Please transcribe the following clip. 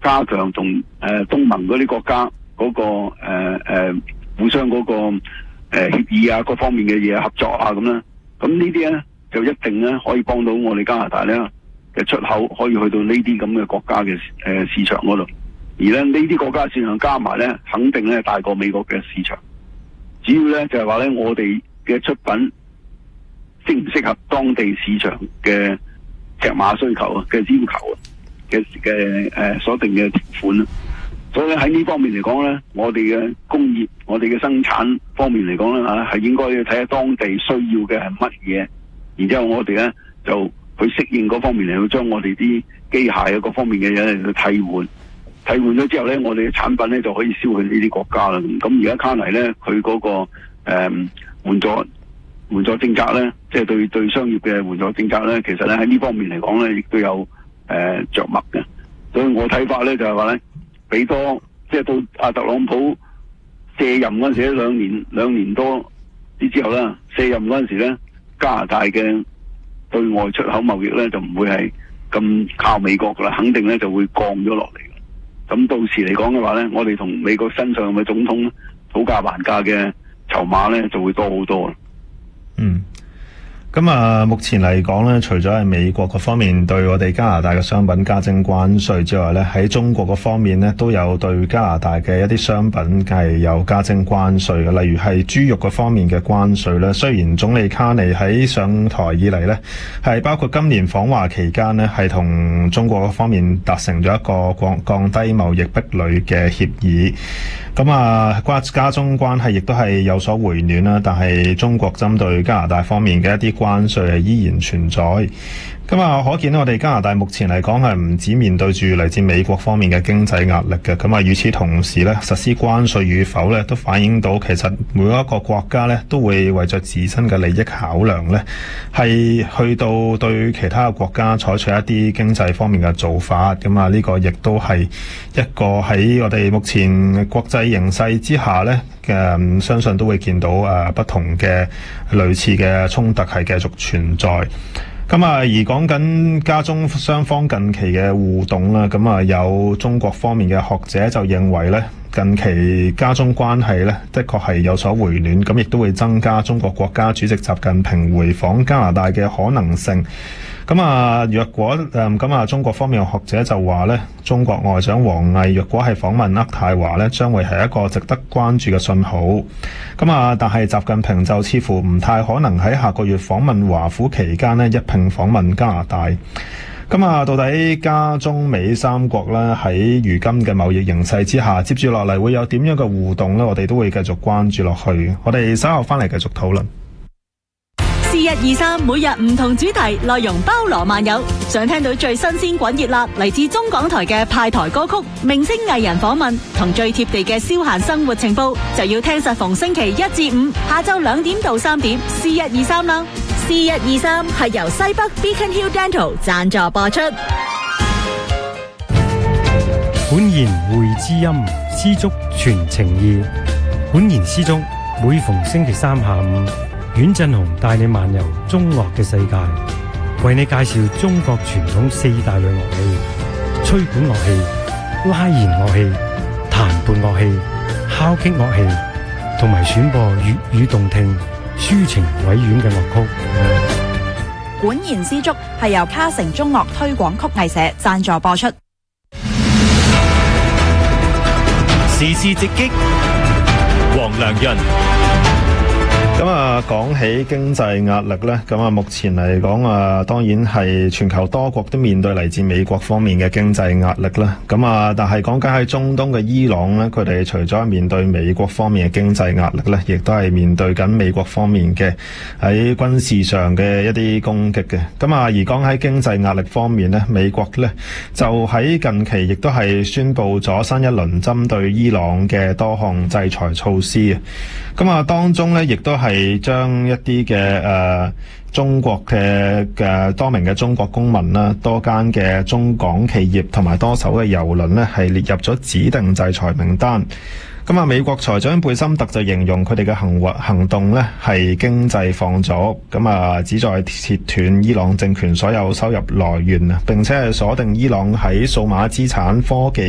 加強同東盟嗰啲國家嗰個互相嗰個協議啊，各方面嘅嘢合作啊咁啦。咁呢啲咧就一定咧可以幫到我哋加拿大咧嘅出口，可以去到呢啲咁嘅國家嘅市場嗰度。而咧呢啲國家市場加埋咧，肯定咧大過美國嘅市場。主要咧就係話咧，我哋嘅出品適唔適合當地市場嘅尺碼需求啊嘅要求啊嘅所定嘅條款啊。所以咧喺呢方面嚟講咧，我哋嘅工業、我哋嘅生產方面嚟講咧係應該要睇下當地需要嘅係乜嘢，然之後我哋咧就去適應嗰方面嚟，去將我哋啲機械啊各方面嘅嘢嚟去替換。替換咗之後咧，我哋嘅產品咧就可以銷去呢啲國家啦。咁而家卡尼咧，佢嗰個援助政策咧，即係對商業嘅援助政策咧，其實咧喺呢方面嚟講咧，亦都有着墨嘅。所以我睇法咧就係話咧，俾多即係到阿特朗普卸任嗰陣時咧，兩年多之後啦，卸任嗰陣時咧，加拿大嘅對外出口貿易咧就唔會係咁靠美國噶啦，肯定咧就會降咗落嚟。咁到時嚟講嘅話咧，我哋同美國身上嘅總統討價還價嘅籌碼咧就會多好多啦。 咁啊，目前嚟講咧，除咗係美國嗰方面對我哋加拿大嘅商品加徵關稅之外咧，喺中國嗰方面咧都有對加拿大嘅一啲商品係有加徵關稅嘅，例如係豬肉嗰方面嘅關稅咧。雖然總理卡尼喺上台以嚟咧，係包括今年訪華期間咧，係同中國嗰方面達成咗一個降低貿易壁壘嘅協議。咁啊，加中關係亦都係有所回暖啦，但係中國針對加拿大方面嘅一啲關稅係依然存在。咁啊，可見我哋加拿大目前嚟講係唔止面對住嚟自美國方面嘅經濟壓力嘅。咁啊，與此同時咧，實施關稅與否咧，都反映到其實每一個國家咧都會為咗自身嘅利益考量咧，係去到對其他嘅國家採取一啲經濟方面嘅做法。咁啊，呢個亦都係一個喺我哋目前國際形勢之下咧嘅，相信都會見到不同嘅類似嘅衝突係繼續存在。咁啊，而講緊加中雙方近期嘅互動啦，咁啊有中國方面嘅學者就認為咧，近期加中關係咧，的確係有所回暖，咁亦都會增加中國國家主席習近平回訪加拿大嘅可能性。咁啊，若果中國方面嘅學者就話咧，中國外長王毅若果係訪問渥太華咧，將會係一個值得關注嘅信號。咁啊，但係習近平就似乎唔太可能喺下個月訪問華府期間咧，一併訪問加拿大。咁啊，到底加中美三國咧喺如今嘅貿易形勢之下，接住落嚟會有點樣嘅互動咧？我哋都會繼續關注落去。我哋稍後翻嚟繼續討論。 C123每日唔同主題，內容包羅萬有。想聽到最新鮮滾熱辣嚟自中港台嘅派台歌曲、明星藝人訪問同最貼地嘅消閒生活情報，就要聽實逢星期1至5下晝2點到3點 C123 啦。C123係由西北 Beacon Hill Dental 贊助播出。 本言會知音，絲竹傳情意。本言絲竹每逢星期三下午，阮振雄帶你漫遊中樂嘅世界，為你介紹中國傳統4大類樂器：吹管樂器、拉弦樂器、彈撥樂器、敲擊樂器，同埋選播粵語動聽、抒情委婉嘅樂曲。 本言絲竹係由卡城中樂推廣曲藝社贊助播出。 時事直擊，黃良潤。 咁啊，講起經濟壓力咧，咁啊，目前嚟講啊，當然係全球多國都面對嚟自美國方面嘅經濟壓力啦。咁啊，但係講緊喺中東嘅伊朗咧，佢哋除咗面對美國方面嘅經濟壓力咧，亦都係面對緊美國方面嘅喺軍事上嘅一啲攻擊嘅。咁啊，而講喺經濟壓力方面咧，美國咧就喺近期亦都係宣布咗新一輪針對伊朗嘅多項制裁措施啊。咁啊，當中咧亦都係將一啲嘅中國嘅多名嘅中國公民啦，多間嘅中港企業同埋多艘嘅郵輪咧，係列入咗指定制裁名單。咁啊，美國財長貝森特就形容佢哋嘅行動咧係經濟放逐，咁啊旨在切斷伊朗政權所有收入來源啊，並且係鎖定伊朗喺數碼資產科技